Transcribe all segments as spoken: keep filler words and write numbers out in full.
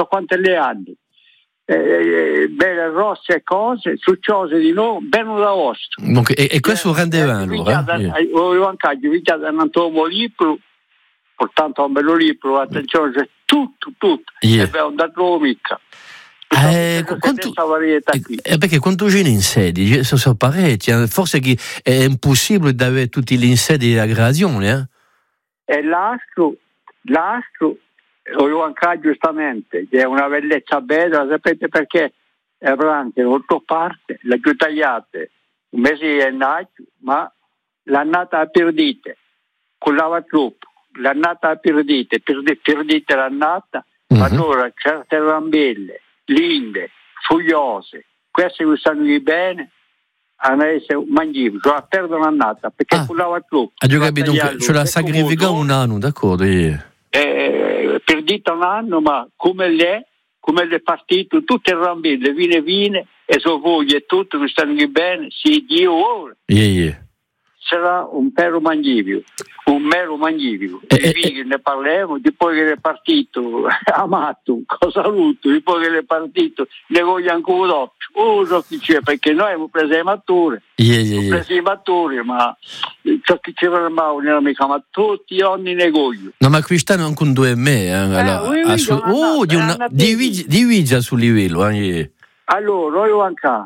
so quante le anni. Eh, belle rosse e cose, succose di noi, bene da vostro. Donc, e, e questo eh, rende allora? Volevo anche invitare un nuovo libro, portanto un bello libro, attenzione, c'è tutto, tutto, yeah. E beh, un dato mica. Eh, quanto, eh, perché quanto ce ne insedi? Sono parecchi, forse che è impossibile di avere tutti gli insedi della creazione. Eh? E l'astro, l'astro, lo anche giustamente, che è una bellezza bella, sapete perché? È anche molto parte, le più tagliate, un mese è nato, ma l'annata a perdite, con la troppo, l'annata a perdite, perdite, perdite l'annata, mm-hmm. Allora certe rambelle, linde, fogliose, queste che stanno bene, hanno essere mangiabili, cioè perdono l'annata, perché ah. con la troppo. Ha capito, dunque, ce la sacrifica un anno, d'accordo? Yeah. Eh, perdita un anno, ma come l'è, come l'è partito, tutte le rambelle, vine vine, e so foglie e tutto che stanno bene, sì, Dio ora. Yeah, yeah. Sarà un mero mangivio, un mero mangivio. Eh, e eh, ne parliamo, di poi che è partito, amato, cosa lutto, di poi che è partito, ne voglio ancora d'occhio. Oh, so chi c'è, perché noi abbiamo preso i mattori, yeah, yeah, abbiamo preso yeah. i mattori, ma ciò che ci fermava non era mica, ma tutti gli anni ne voglio. No, ma quest'anno anche un due e me, eh, allora, eh, oui, su- oui, oh, di una, divisa, divisa sul livello. Eh. Allora, io anche...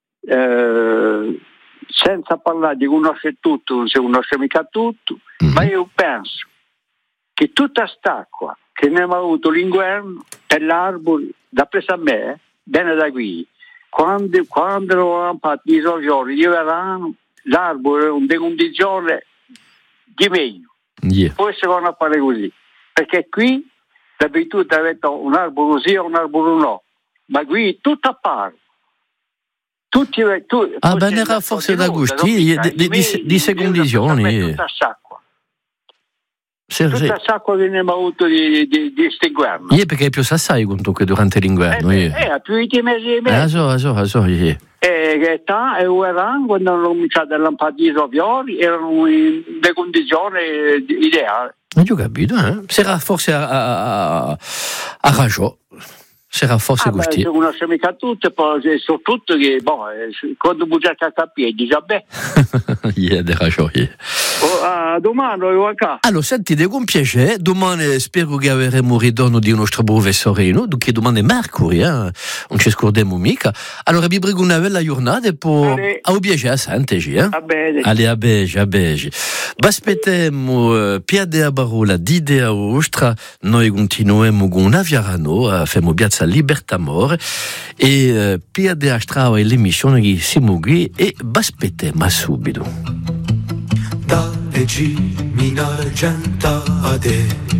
Eh, senza parlare di conoscere tutto, non si conosce mica tutto, mm-hmm. Ma io penso che tutta st'acqua che ne abbiamo avuto l'inverno per l'arbore, da preso a me, bene da qui, quando, quando erano fatti i giorni di verano, l'arbore è un condizione di meglio. Yeah. Poi si vanno a fare così, perché qui l'abitudine avete un albero così o un albero no, ma qui tutto a parte. Tutti, tu, ah, beh, era forse da gusti, di, di, di se condizioni. Tutta sacqua. Sì, tutta sì. sacqua che ne abbiamo avuto di, di, di quest'inverno. Yeah, perché è più sassai che durante l'inverno. Eh, Yeah. eh, più di mesi e mesi. Ah, so, so, so, yeah. E che ta, e erano, quando hanno cominciato a lampare i sovioli, erano in delle condizioni ideali. Ho capito, eh? Sarà forse a, a, a, a ragione. Sarà forse ah, gusti. Se conosce mica tutto, poi soprattutto che boh, quando bugia a piedi, già beh. Yeah, hai ragione. Oh, ah, domani io anche. Allora, sentite, con piacere, domani spero che avremo il ritorno di un nostro professorino, che domani è mercoledì, eh? Non ci scordiamo mica. Allora vi prego una bella giornata e poi a piacere a sentirci, eh? A bene. Allez, a bege, a bege. Aspettiamo uh, piede a parola d'idea a ostra, noi continuiamo con Aviarano, facciamo piazza Libertà Amore e uh, piede a strada e l'emissione che siamo qui e aspettiamo subito. Da leggi minare gente a te